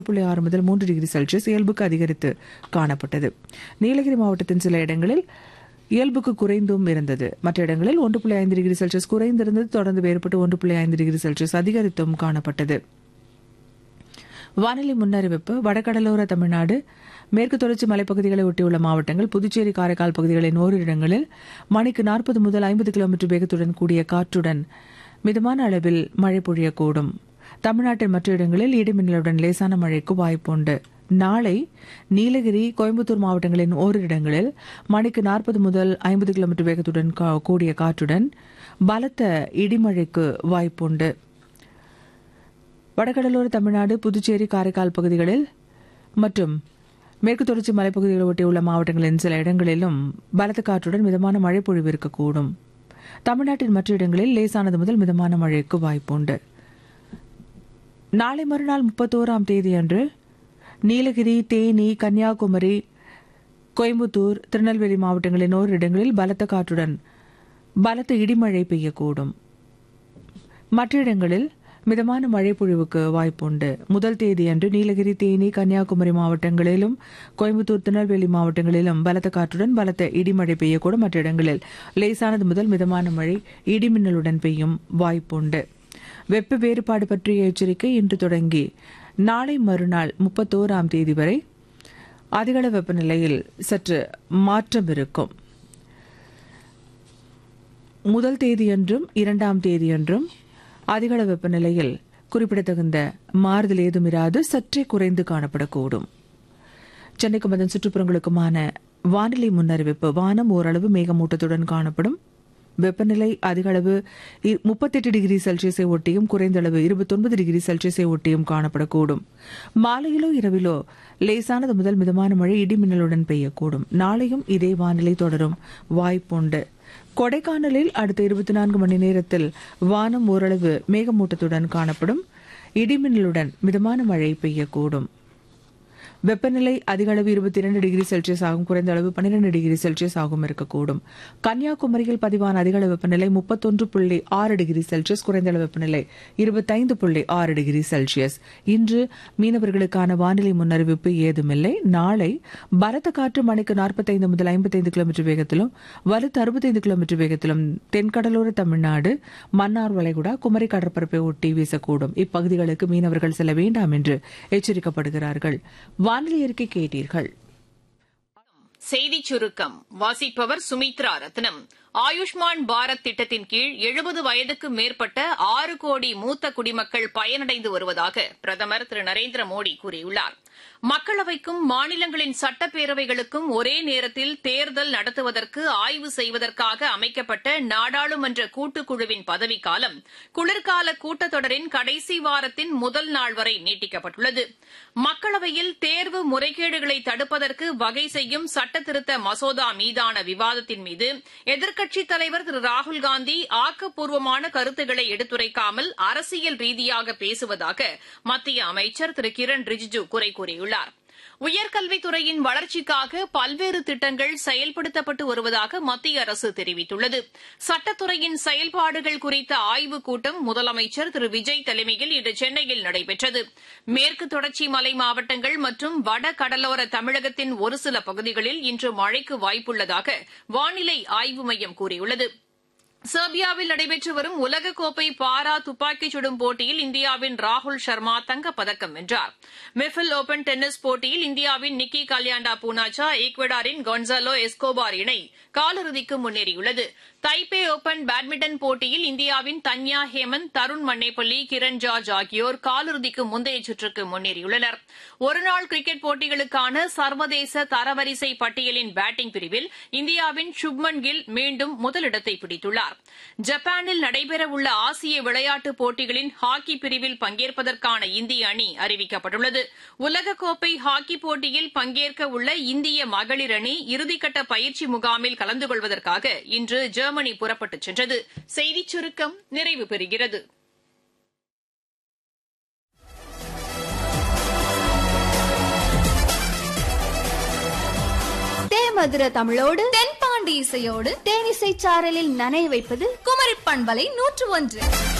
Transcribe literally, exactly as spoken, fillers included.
புள்ளி ஆறு முதல் மூன்று டிகிரி செல்சியஸ் இயல்புக்கு அதிகரித்து காணப்பட்டது. நீலகிரி மாவட்டத்தின் சில இடங்களில் இயல்புக்கு குறைந்தும் இருந்தது. மற்ற இடங்களில் ஒன்று புள்ளி ஐந்து டிகிரி செல்சியஸ் குறைந்திருந்தது. தொடர்ந்து வேறுபட்டு ஒன்று புள்ளி ஐந்து டிகிரி செல்சியஸ் அதிகரித்தும் காணப்பட்டது. வானிலை முன்னறிவிப்பு. வடகடலோர தமிழ்நாடு, மேற்கு தொடர்ச்சி மலைப்பகுதிகளை ஒட்டியுள்ள மாவட்டங்கள், புதுச்சேரி, காரைக்கால் பகுதிகளின் ஓரிரு இடங்களில் மணிக்கு நாற்பது முதல் ஐம்பது கிலோமீட்டர் வேகத்துடன் கூடிய காற்றுடன் மிதமான அளவில் மழை பொழியக்கூடும். தமிழ்நாட்டின் மற்ற இடங்களில் இடிமின்னலுடன் லேசான மழைக்கு வாய்ப்புண்டு. நாளை நீலகிரி, கோயம்புத்தூர் மாவட்டங்களின் ஓரிரு இடங்களில் மணிக்கு நாற்பது முதல் ஐம்பது கிலோமீட்டர் வேகத்துடன் கூடிய காற்றுடன் பலத்த இடிமழைக்கு வாய்ப்புண்டு. வடகடலோர தமிழ்நாடு, புதுச்சேரி, காரைக்கால் பகுதிகளில் மற்றும் மேற்கு தொடர்ச்சி மலைப்பகுதிகளை ஒட்டியுள்ள மாவட்டங்களின் சில இடங்களிலும் பலத்த காற்றுடன் மிதமான மழை பொழிவு இருக்கக்கூடும். தமிழ்நாட்டின் மற்ற இடங்களில் லேசானது முதல் மிதமான மழைக்கு வாய்ப்புண்டு. நாளை மறுநாள் முப்பத்தோராம் தேதியன்று நீலகிரி, தேனி, கன்னியாகுமரி, கோயம்புத்தூர், திருநெல்வேலி மாவட்டங்களின் ஓரிரு இடங்களில் பலத்த காற்றுடன் பலத்த இடிமழை பெய்யக்கூடும். மற்ற இடங்களில் மிதமான மழை பொழிவுக்கு வாய்ப்புண்டு. முதல் தேதியன்று நீலகிரி, தேனி, கன்னியாகுமரி மாவட்டங்களிலும் கோயம்புத்தூர், திருநெல்வேலி மாவட்டங்களிலும் பலத்த காற்றுடன் பலத்த இடிமழை பெய்யக்கூடும். மற்ற இடங்களில் லேசானது முதல் மிதமான மழை இடிமின்னலுடன் பெய்யும் வாய்ப்புண்டு. வெப்ப வேறுபாடு பற்றிய எச்சரிக்கை. இன்று தொடங்கி நாளை மறுநாள் முப்பத்தோராம் தேதி வரை அதிகள வெப்பநிலையில் சற்று மாற்றம் இருக்கும். முதல் தேதியன்றும் இரண்டாம் தேதியன்றும் அதிகள வெப்பநிலையில் குறிப்பிடத்தகுந்த மாறுதல் ஏதும் இராது, சற்றே குறைந்து காணப்படக்கூடும். சென்னைக்கும் அதன் சுற்றுப்புறங்களுக்குமான வானிலை முன்னறிவிப்பு. வானம் ஓரளவு மேகமூட்டத்துடன் காணப்படும். வெப்பநிலை அதிக அளவு முப்பத்தெட்டு டிகிரி செல்சியஸை ஒட்டியும் குறைந்த அளவு இருபத்தொன்பது டிகிரி செல்சியஸை ஒட்டியும் காணப்படக்கூடும். மாலையிலோ இரவிலோ லேசானது முதல் மிதமான மழை இடிமின்னலுடன் பெய்யக்கூடும். நாளையும் இதே வானிலை தொடரும் வாய்ப்புண்டு. கொடைக்கானலில் அடுத்த இருபத்தி நான்கு மணி நேரத்தில் வானம் ஓரளவு மேகமூட்டத்துடன் காணப்படும். இடிமின்னலுடன் மிதமான மழை பெய்யக்கூடும். வெப்பநிலை அதிக அளவு இருபத்தி இரண்டு டிகிரி செல்சியஸ் ஆகும், குறைந்த அளவு பன்னிரண்டு டிகிரி செல்சியஸ் ஆகும் இருக்கக்கூடும். கன்னியாகுமரியில் பதிவான அதிக அளவு வெப்பநிலை முப்பத்தொன்று புள்ளி ஆறு டிகிரி செல்சியஸ், குறைந்த அளவு வெப்பநிலை இருபத்தைந்து புள்ளி ஆறு டிகிரி செல்சியஸ். இன்று மீனவர்களுக்கான வானிலை முன்னறிவிப்பு ஏதுமில்லை. நாளை பலத்த காற்று மணிக்கு நாற்பத்தைந்து முதல் ஐம்பத்தைந்து கிலோமீட்டர் வேகத்திலும் வலுத்து அறுபத்தைந்து கிலோமீட்டர் வேகத்திலும் தென்கடலோர தமிழ்நாடு, மன்னார் வளைகுடா, குமரி கடற்பரப்பை ஒட்டி வீசக்கூடும். இப்பகுதிகளுக்கு மீனவர்கள் செல்ல வேண்டாம் என்று எச்சரிக்கப்படுகிறார்கள். வானிலை அறிக்கை கேட்டீர்கள். செய்திச் சுருக்கம் வாசிப்பவர் சுமித்ரா ரத்னம். ஆயுஷ்மான் பாரத் திட்டத்தின் கீழ் எழுபது வயதுக்கு மேற்பட்ட ஆறு கோடி மூத்த குடிமக்கள் பயனடைந்து வருவதாக பிரதமர் திரு நரேந்திர மோடி கூறியுள்ளார். மக்களவைக்கும் மாநிலங்களின் சட்டப்பேரவைகளுக்கும் ஒரே நேரத்தில் தேர்தல் நடத்துவதற்கு ஆய்வு செய்வதற்காக அமைக்கப்பட்ட நாடாளுமன்ற கூட்டுக்குழுவின் பதவிக்காலம் குளிர்கால கூட்டத்தொடரின் கடைசி வாரத்தின் முதல் நாள் வரை நீட்டிக்கப்பட்டுள்ளது. மக்களவையில் தேர்வு முறைகேடுகளை தடுப்பதற்கு வகை செய்யும் சட்டத்திருத்த மசோதா மீதான விவாதத்தின் மீது எதிர்க்கட்சித் தலைவர் திரு ராகுல்காந்தி ஆக்கப்பூர்வமான கருத்துக்களை எடுத்துரைக்காமல் அரசியல் ரீதியாக பேசுவதாக மத்திய அமைச்சர் திரு கிரண் ரிஜிஜு குறை கூறியுள்ளார். உயர்கல்வித்துறையின் வளர்ச்சிக்காக பல்வேறு திட்டங்கள் செயல்படுத்தப்பட்டு வருவதாக மத்திய அரசு தெரிவித்துள்ளது. சட்டத்துறையின் செயல்பாடுகள் குறித்த ஆய்வுக் கூட்டம் முதலமைச்சர் திரு விஜய் தலைமையில் இன்று சென்னையில் நடைபெற்றது. மேற்கு தொடர்ச்சி மலை மாவட்டங்கள் மற்றும் வட கடலோர தமிழகத்தின் ஒரு சில பகுதிகளில் இன்று மழைக்கு வாய்ப்புள்ளதாக வானிலை ஆய்வு மையம் கூறியுள்ளது. செர்பியாவில் நடைபெற்று வரும் உலகக்கோப்பை பாரா துப்பாக்கிச் சுடும் போட்டியில் இந்தியாவின் ராகுல் சர்மா தங்கப்பதக்கம் வென்றார். மிஃபில் ஓபன் டென்னிஸ் போட்டியில் இந்தியாவின் நிக்கி கல்யாண்டா பூனாச்சா, ஈக்வடாரின் கொன்சாலோ எஸ்கோபார் இணை காலிறுதிக்கு முன்னேறியுள்ளது. தைபே ஓபன் பேட்மிண்டன் போட்டியில் இந்தியாவின் தன்யா ஹேமந்த், தருண் மன்னேப்பள்ளி, கிரண் ஜார்ஜ் ஆகியோர் காலிறுதிக்கு முந்தைய சுற்றுக்கு முன்னேறியுள்ளனர். ஒருநாள் கிரிக்கெட் போட்டிகளுக்கான சர்வதேச தரவரிசை பட்டியலின் பேட்டிங் பிரிவில் இந்தியாவின் சுப்மன் கில் மீண்டும் முதலிடத்தை பிடித்துள்ளார். ஜப்பானில் நடைபெறவுள்ள ஆசிய விளையாட்டுப் போட்டிகளின் ஹாக்கி பிரிவில் பங்கேற்பதற்கான இந்திய அணி அறிவிக்கப்பட்டுள்ளது. உலகக்கோப்பை ஹாக்கி போட்டியில் பங்கேற்க உள்ள இந்திய மகளிர் அணி இறுதிக்கட்ட பயிற்சி முகாமில் கலந்து கொள்வதற்காக இன்று ஜெர்மனி புறப்பட்டுச் சென்றது. செய்திச் சுருக்கம் நிறைவு பெறுகிறது. தேமதுர தமிழோடு தென்பாண்டி இசையோடு தேனிசை சாரலில் நனைய வைப்பது குமரி பண்பலை நூற்று ஒன்று.